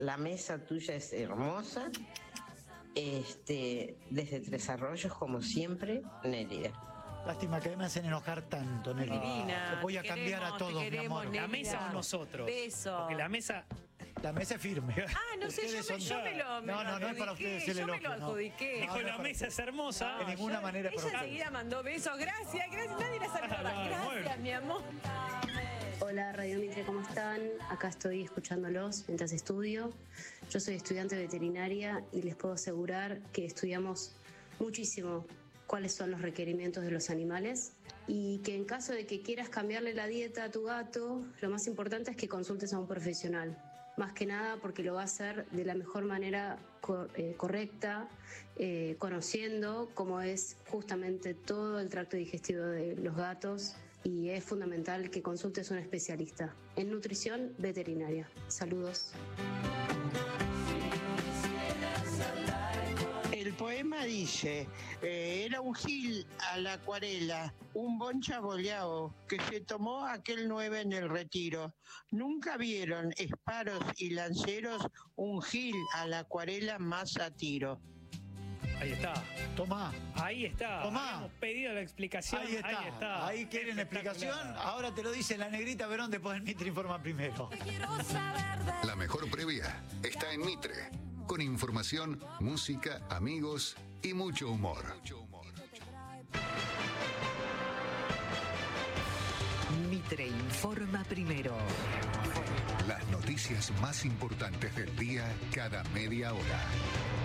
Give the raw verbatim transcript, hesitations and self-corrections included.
la mesa tuya es hermosa. Este, desde Tres Arroyos, como siempre, Nélida. Lástima que me hacen enojar tanto, Nelly. Divina. Te voy a Te cambiar queremos, a te todos, mi queremos, amor. Nélida. ¿La mesa o nosotros? Beso. Porque la mesa... La mesa es firme. Ah, no sé, yo me, Ustedes son- yo me lo me No, lo no, no es para adjudiqué, ustedes el yo me elogio, lo no. adjudiqué. No, Dijo, no, la no. mesa es hermosa. De ninguna yo- manera Ella para enseguida mandó besos. Gracias, gracias. Nadie la saludaba. Ah, Gracias, bueno. mi amor. Hola Radio Mitre, ¿cómo están? Acá estoy escuchándolos mientras estudio. Yo soy estudiante de veterinaria y les puedo asegurar que estudiamos muchísimo cuáles son los requerimientos de los animales y que en caso de que quieras cambiarle la dieta a tu gato, lo más importante es que consultes a un profesional. Más que nada porque lo va a hacer de la mejor manera cor- eh, correcta, eh, conociendo cómo es justamente todo el tracto digestivo de los gatos, y es fundamental que consultes a un especialista en nutrición veterinaria. Saludos. El poema dice, eh, era un gil a la acuarela, un boncha boleao, que se tomó aquel nueve en el retiro. Nunca vieron esparos y lanceros un gil a la acuarela más a tiro. Ahí está. Tomá. Ahí está. Tomá. Habíamos pedido la explicación. Ahí está. Ahí está. Ahí quieren Espectacular. explicación. Ahora te lo dice la negrita Verón, después el Mitre informa primero. La mejor previa está en Mitre, con información, música, amigos y mucho humor. Mitre informa primero. Las noticias más importantes del día cada media hora.